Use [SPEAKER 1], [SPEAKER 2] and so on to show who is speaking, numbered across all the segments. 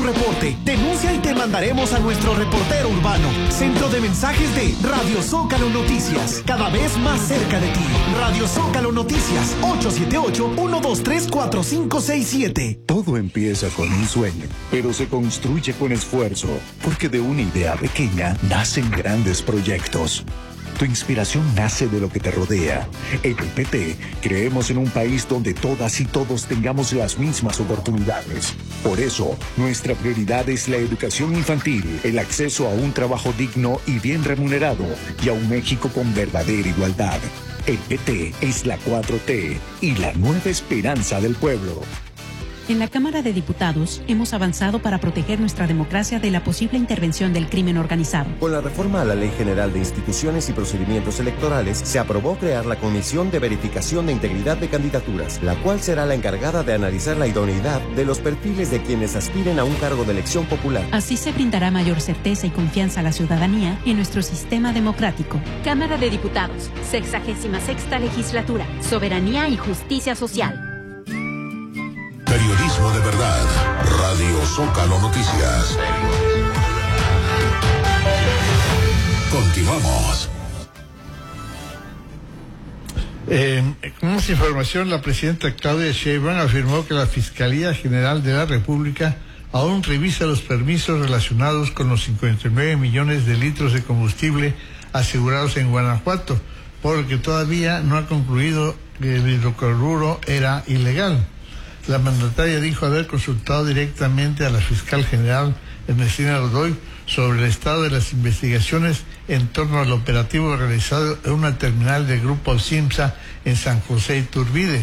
[SPEAKER 1] reporte. Denuncia y te mandaremos a nuestro reportero urbano. Centro de mensajes de Radio Zócalo Noticias. Cada vez más cerca de ti. Radio Zócalo Noticias. 878-123-4567.
[SPEAKER 2] Todo empieza con un sueño, pero se construye con esfuerzo, porque de una idea pequeña nacen grandes proyectos. Tu inspiración nace de lo que te rodea. En el PT creemos en un país donde todas y todos tengamos las mismas oportunidades. Por eso, nuestra prioridad es la educación infantil, el acceso a un trabajo digno y bien remunerado, y a un México con verdadera igualdad. El PT es la 4T y la nueva esperanza del pueblo.
[SPEAKER 3] En la Cámara de Diputados hemos avanzado para proteger nuestra democracia de la posible intervención del crimen organizado.
[SPEAKER 4] Con la reforma a la Ley General de Instituciones y Procedimientos Electorales, se aprobó crear la Comisión de Verificación de Integridad de Candidaturas, la cual será la encargada de analizar la idoneidad de los perfiles de quienes aspiren a un cargo de elección popular.
[SPEAKER 3] Así se brindará mayor certeza y confianza a la ciudadanía en nuestro sistema democrático.
[SPEAKER 5] Cámara de Diputados, 66ª Legislatura, Soberanía y Justicia Social.
[SPEAKER 6] Periodismo de verdad. Radio Zócalo Noticias. Continuamos.
[SPEAKER 7] Con más información, la presidenta Claudia Sheinbaum afirmó que la Fiscalía General de la República aún revisa los permisos relacionados con los 59 millones de litros de combustible asegurados en Guanajuato, por lo que todavía no ha concluido que el hidrocarburo era ilegal. La mandataria dijo haber consultado directamente a la fiscal general Ernestina Godoy sobre el estado de las investigaciones en torno al operativo realizado en una terminal del Grupo Simsa en San José Iturbide.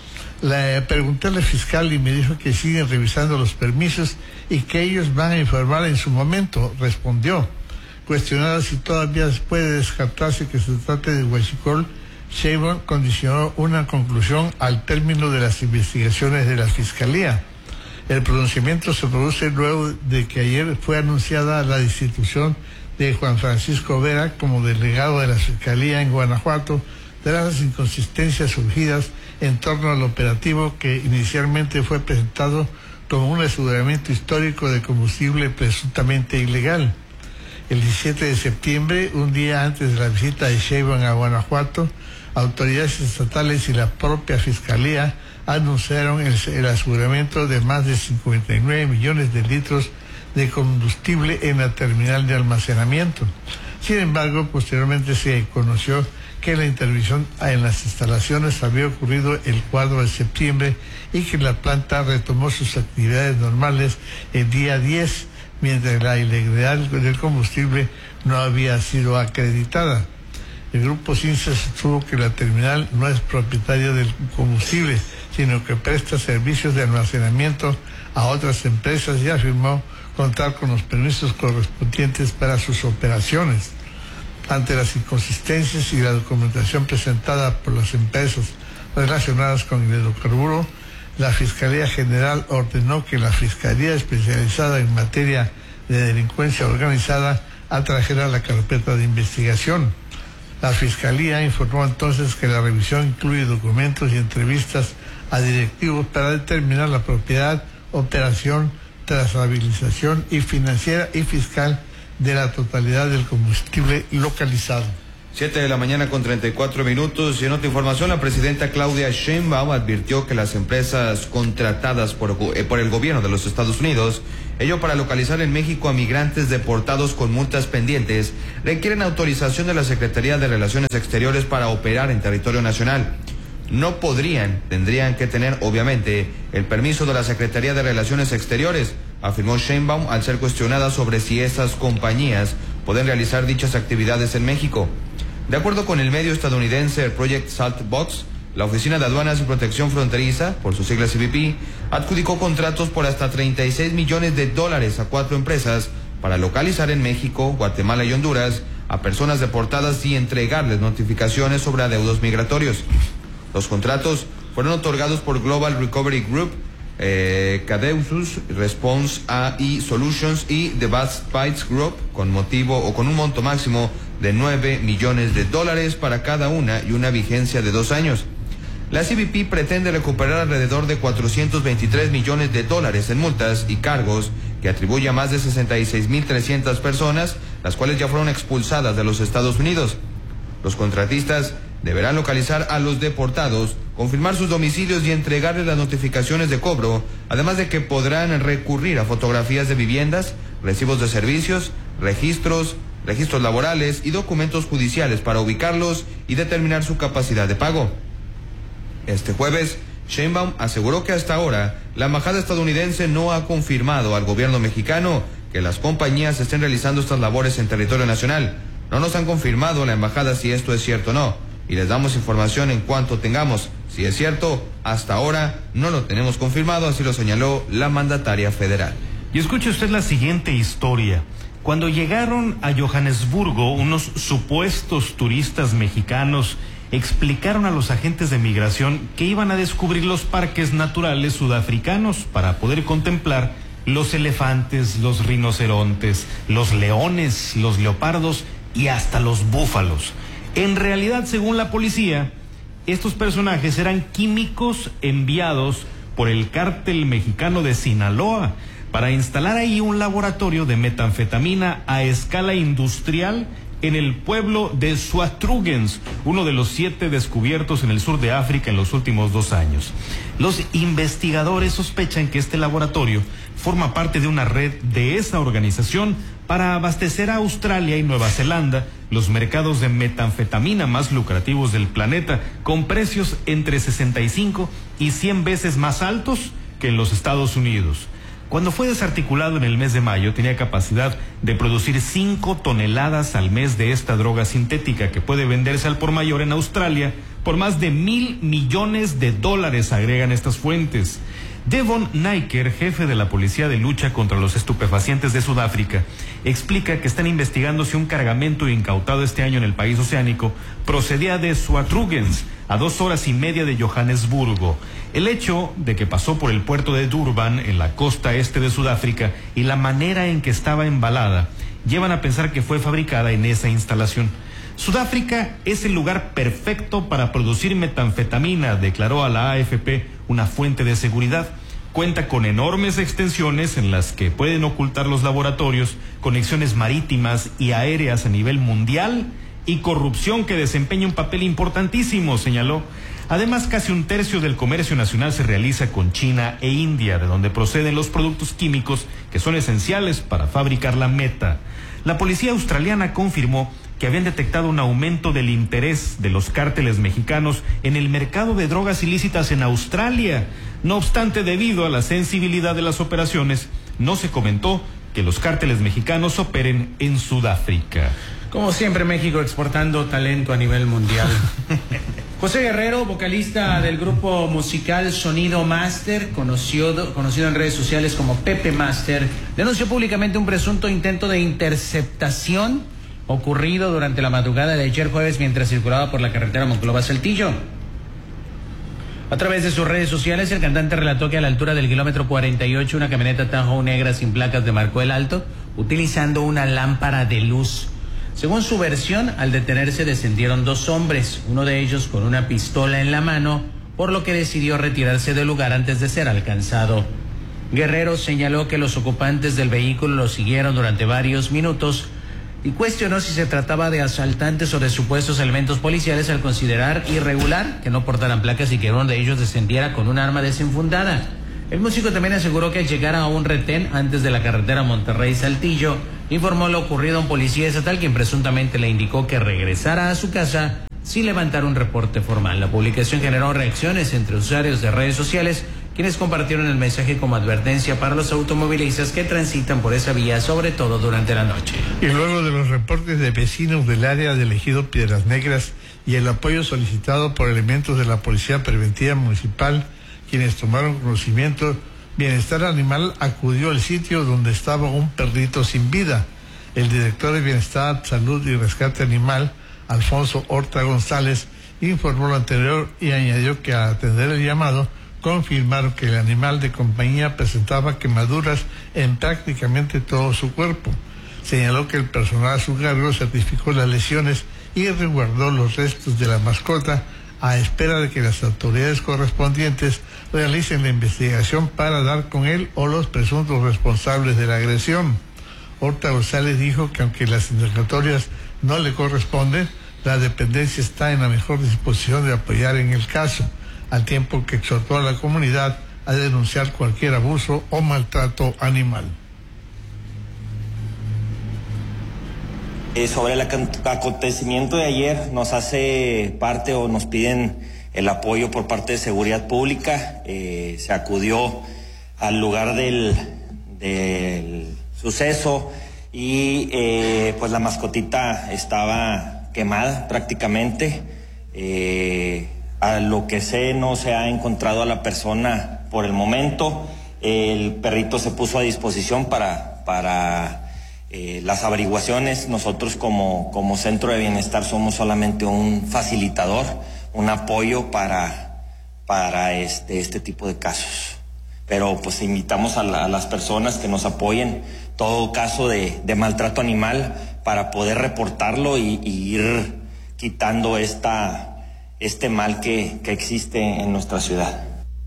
[SPEAKER 7] Le pregunté a la fiscal y me dijo que siguen revisando los permisos y que ellos van a informar en su momento, respondió. Cuestionada si todavía puede descartarse que se trate de huachicol, Sheinbaum condicionó una conclusión al término de las investigaciones de la Fiscalía. El pronunciamiento se produce luego de que ayer fue anunciada la destitución de Juan Francisco Vera como delegado de la Fiscalía en Guanajuato tras las inconsistencias surgidas en torno al operativo que inicialmente fue presentado como un aseguramiento histórico de combustible presuntamente ilegal. El 17 de septiembre, un día antes de la visita de Sheinbaum a Guanajuato, autoridades estatales y la propia Fiscalía anunciaron el aseguramiento de más de 59 millones de litros de combustible en la terminal de almacenamiento. Sin embargo, posteriormente se conoció que la intervención en las instalaciones había ocurrido el 4 de septiembre y que la planta retomó sus actividades normales el día 10, mientras la ilegalidad del combustible no había sido acreditada. El Grupo Simsa sostuvo que la terminal no es propietaria del combustible, sino que presta servicios de almacenamiento a otras empresas y afirmó contar con los permisos correspondientes para sus operaciones. Ante las inconsistencias y la documentación presentada por las empresas relacionadas con el hidrocarburo, la Fiscalía General ordenó que la Fiscalía especializada en materia de delincuencia organizada atrajera la carpeta de investigación. La Fiscalía informó entonces que la revisión incluye documentos y entrevistas a directivos para determinar la propiedad, operación, trazabilización y financiera y fiscal de la totalidad del combustible localizado.
[SPEAKER 8] 7:34 a.m. Y en otra información, la presidenta Claudia Sheinbaum advirtió que las empresas contratadas por el gobierno de los Estados Unidos, ello para localizar en México a migrantes deportados con multas pendientes, requieren autorización de la Secretaría de Relaciones Exteriores para operar en territorio nacional. No tendrían que tener, obviamente, el permiso de la Secretaría de Relaciones Exteriores, afirmó Sheinbaum al ser cuestionada sobre si esas compañías pueden realizar dichas actividades en México. De acuerdo con el medio estadounidense Project Saltbox, la Oficina de Aduanas y Protección Fronteriza, por sus siglas CBP, adjudicó contratos por hasta $36 millones a 4 empresas para localizar en México, Guatemala y Honduras a personas deportadas y entregarles notificaciones sobre adeudos migratorios. Los contratos fueron otorgados por Global Recovery Group, Cadeusus, Response AI Solutions y The Best Bites Group con un monto máximo de $9 millones para cada una y una vigencia de 2 años. La CBP pretende recuperar alrededor de $423 millones en multas y cargos que atribuye a más de 66.300 personas, las cuales ya fueron expulsadas de los Estados Unidos. Los contratistas deberán localizar a los deportados, confirmar sus domicilios y entregarles las notificaciones de cobro, además de que podrán recurrir a fotografías de viviendas, recibos de servicios, registros laborales y documentos judiciales para ubicarlos y determinar su capacidad de pago. Este jueves, Sheinbaum aseguró que hasta ahora la embajada estadounidense no ha confirmado al gobierno mexicano que las compañías estén realizando estas labores en territorio nacional. No nos han confirmado la embajada si esto es cierto o no, y les damos información en cuanto tengamos. Si es cierto, hasta ahora no lo tenemos confirmado, así lo señaló la mandataria federal.
[SPEAKER 9] Y escuche usted la siguiente historia. Cuando llegaron a Johannesburgo, unos supuestos turistas mexicanos explicaron a los agentes de migración que iban a descubrir los parques naturales sudafricanos para poder contemplar los elefantes, los rinocerontes, los leones, los leopardos y hasta los búfalos. En realidad, según la policía, estos personajes eran químicos enviados por el cártel mexicano de Sinaloa para instalar ahí un laboratorio de metanfetamina a escala industrial en el pueblo de Zouatrougens, uno de los 7 descubiertos en el sur de África en los últimos 2 años. Los investigadores sospechan que este laboratorio forma parte de una red de esa organización para abastecer a Australia y Nueva Zelanda, los mercados de metanfetamina más lucrativos del planeta, con precios entre 65 y 100 veces más altos que en los Estados Unidos. Cuando fue desarticulado en el mes de mayo, tenía capacidad de producir 5 toneladas al mes de esta droga sintética que puede venderse al por mayor en Australia por más de $1,000 millones, agregan estas fuentes. Devon Naiker, jefe de la Policía de Lucha contra los Estupefacientes de Sudáfrica, explica que están investigando si un cargamento incautado este año en el país oceánico procedía de Zouatrougens, a 2 horas y media de Johannesburgo. El hecho de que pasó por el puerto de Durban, en la costa este de Sudáfrica, y la manera en que estaba embalada, llevan a pensar que fue fabricada en esa instalación. Sudáfrica es el lugar perfecto para producir metanfetamina, declaró a la AFP una fuente de seguridad. Cuenta con enormes extensiones en las que pueden ocultar los laboratorios, conexiones marítimas y aéreas a nivel mundial y corrupción que desempeña un papel importantísimo, señaló. Además, casi 1/3 del comercio nacional se realiza con China e India, de donde proceden los productos químicos que son esenciales para fabricar la meta. La policía australiana confirmó que habían detectado un aumento del interés de los cárteles mexicanos en el mercado de drogas ilícitas en Australia. No obstante, debido a la sensibilidad de las operaciones, no se comentó que los cárteles mexicanos operen en Sudáfrica.
[SPEAKER 10] Como siempre, México exportando talento a nivel mundial. José Guerrero, vocalista del grupo musical Sonido Master, conocido en redes sociales como Pepe Master, denunció públicamente un presunto intento de interceptación ocurrido durante la madrugada de ayer jueves mientras circulaba por la carretera Monclova-Saltillo. A través de sus redes sociales, el cantante relató que a la altura del kilómetro 48 una camioneta Tahoe negra sin placas demarcó el alto utilizando una lámpara de luz. Según su versión, al detenerse descendieron 2 hombres, uno de ellos con una pistola en la mano, por lo que decidió retirarse del lugar antes de ser alcanzado. Guerrero señaló que los ocupantes del vehículo lo siguieron durante varios minutos y cuestionó si se trataba de asaltantes o de supuestos elementos policiales al considerar irregular que no portaran placas y que uno de ellos descendiera con un arma desenfundada. El músico también aseguró que al llegar a un retén antes de la carretera Monterrey-Saltillo, informó lo ocurrido a un policía estatal quien presuntamente le indicó que regresara a su casa sin levantar un reporte formal. La publicación generó reacciones entre usuarios de redes sociales, quienes compartieron el mensaje como advertencia para los automovilistas que transitan por esa vía, sobre todo durante la noche.
[SPEAKER 7] Y luego de los reportes de vecinos del área del ejido Piedras Negras y el apoyo solicitado por elementos de la Policía Preventiva Municipal, quienes tomaron conocimiento, Bienestar Animal acudió al sitio donde estaba un perrito sin vida. El director de Bienestar, Salud y Rescate Animal, Alfonso Horta González, informó lo anterior y añadió que al atender el llamado, confirmaron que el animal de compañía presentaba quemaduras en prácticamente todo su cuerpo. Señaló que el personal a su cargo certificó las lesiones y resguardó los restos de la mascota a espera de que las autoridades correspondientes realicen la investigación para dar con él o los presuntos responsables de la agresión. Horta González dijo que aunque las indagatorias no le corresponden, la dependencia está en la mejor disposición de apoyar en el caso, al tiempo que exhortó a la comunidad a denunciar cualquier abuso o maltrato animal.
[SPEAKER 11] Sobre el acontecimiento de ayer, nos hace parte o nos piden el apoyo por parte de Seguridad Pública. Se acudió al lugar del suceso y pues la mascotita estaba quemada prácticamente. A lo que sé, no se ha encontrado a la persona por el momento. El perrito se puso a disposición para las averiguaciones. Nosotros como Centro de Bienestar somos solamente un facilitador, un apoyo para este tipo de casos. Pero pues invitamos a las personas que nos apoyen todo caso de maltrato animal para poder reportarlo y ir quitando este mal que existe en nuestra ciudad.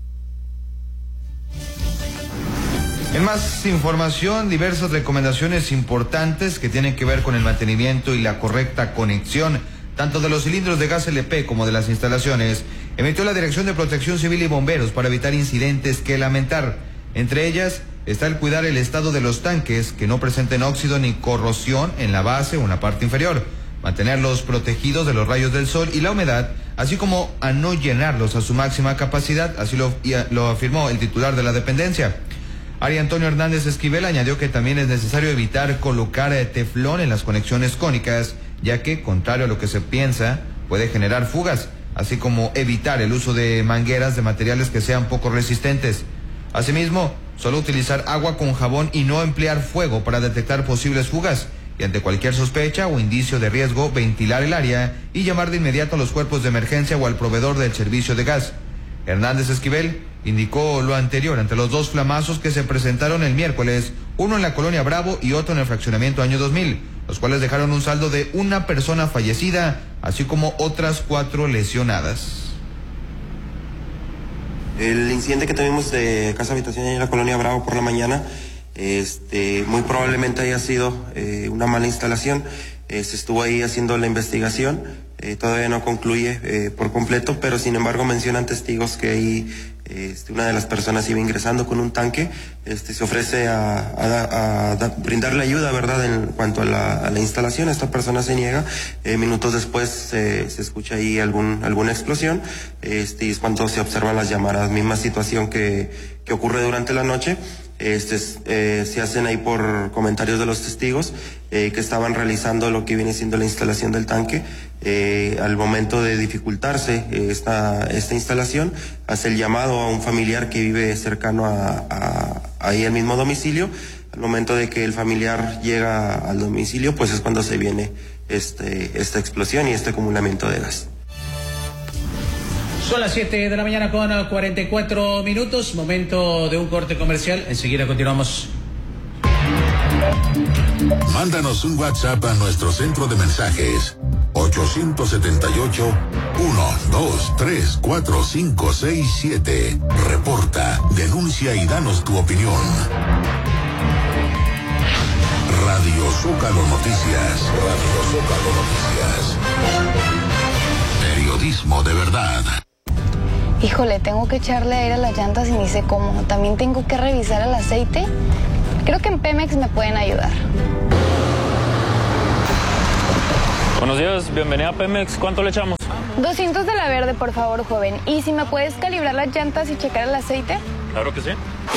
[SPEAKER 8] En más información, diversas recomendaciones importantes que tienen que ver con el mantenimiento y la correcta conexión tanto de los cilindros de gas LP como de las instalaciones, emitió la Dirección de Protección Civil y Bomberos para evitar incidentes que lamentar. Entre ellas está el cuidar el estado de los tanques, que no presenten óxido ni corrosión en la base o en la parte inferior, mantenerlos protegidos de los rayos del sol y la humedad, así como a no llenarlos a su máxima capacidad, así lo afirmó el titular de la dependencia. Ari Antonio Hernández Esquivel añadió que también es necesario evitar colocar teflón en las conexiones cónicas, ya que, contrario a lo que se piensa, puede generar fugas, así como evitar el uso de mangueras de materiales que sean poco resistentes. Asimismo, solo utilizar agua con jabón y no emplear fuego para detectar posibles fugas, y ante cualquier sospecha o indicio de riesgo, ventilar el área y llamar de inmediato a los cuerpos de emergencia o al proveedor del servicio de gas. Hernández Esquivel indicó lo anterior ante los dos flamazos que se presentaron el miércoles, uno en la colonia Bravo y otro en el fraccionamiento Año 2000, los cuales dejaron un saldo de una persona fallecida, así como otras 4 lesionadas.
[SPEAKER 12] El incidente que tuvimos de casa habitación en la colonia Bravo por la mañana, muy probablemente haya sido una mala instalación. Se estuvo ahí haciendo la investigación, todavía no concluye por completo, pero sin embargo mencionan testigos que ahí una de las personas iba ingresando con un tanque. Se ofrece a brindarle ayuda, ¿verdad?, en cuanto a la instalación. Esta persona se niega. Minutos después se escucha ahí alguna explosión, y es cuando se observan las llamadas. Misma situación que ocurre durante la noche. Se hacen ahí por comentarios de los testigos que estaban realizando lo que viene siendo la instalación del tanque. Al momento de dificultarse esta instalación, hace el llamado a un familiar que vive cercano a ahí al mismo domicilio. Al momento de que el familiar llega al domicilio, pues es cuando se viene esta explosión y este acumulamiento de gas.
[SPEAKER 10] Son las 7 de la mañana con 44 minutos, momento de un corte comercial. Enseguida continuamos.
[SPEAKER 6] Mándanos un WhatsApp a nuestro centro de mensajes 878-123-4567. Reporta, denuncia y danos tu opinión. Radio Zócalo Noticias. Radio Zócalo Noticias. Periodismo de verdad.
[SPEAKER 13] Híjole, tengo que echarle aire a las llantas y ni sé cómo. También tengo que revisar el aceite. Creo que en Pemex me pueden ayudar.
[SPEAKER 14] Buenos días, bienvenida a Pemex. ¿Cuánto le echamos?
[SPEAKER 13] 200 de la verde, por favor, joven. ¿Y si me puedes calibrar las llantas y checar el aceite?
[SPEAKER 14] Claro que sí.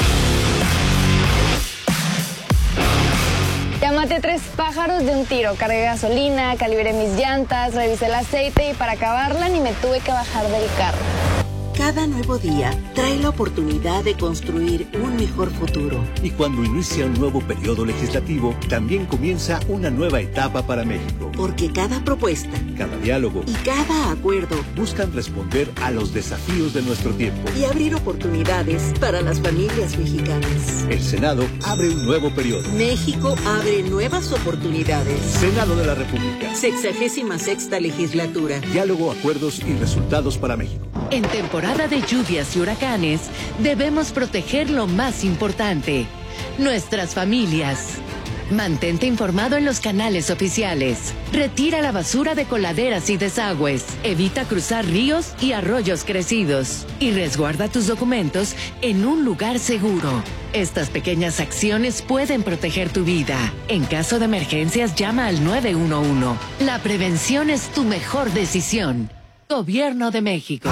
[SPEAKER 13] Ya maté 3 pájaros de un tiro. Cargué gasolina, calibré mis llantas, revisé el aceite y para acabarla ni me tuve que bajar del carro.
[SPEAKER 15] Cada nuevo día trae la oportunidad de construir un mejor futuro.
[SPEAKER 16] Y cuando inicia un nuevo periodo legislativo, también comienza una nueva etapa para México.
[SPEAKER 15] Porque cada propuesta,
[SPEAKER 16] cada diálogo
[SPEAKER 15] y cada acuerdo
[SPEAKER 16] buscan responder a los desafíos de nuestro tiempo
[SPEAKER 15] y abrir oportunidades para las familias mexicanas.
[SPEAKER 16] El Senado abre un nuevo periodo.
[SPEAKER 15] México abre nuevas oportunidades.
[SPEAKER 16] Senado de la República.
[SPEAKER 15] 66ª legislatura.
[SPEAKER 16] Diálogo, acuerdos y resultados para México.
[SPEAKER 17] En temporada de lluvias y huracanes, debemos proteger lo más importante, nuestras familias. Mantente informado en los canales oficiales. Retira la basura de coladeras y desagües. Evita cruzar ríos y arroyos crecidos. Y resguarda tus documentos en un lugar seguro. Estas pequeñas acciones pueden proteger tu vida. En caso de emergencias, llama al 911. La prevención es tu mejor decisión. Gobierno de México.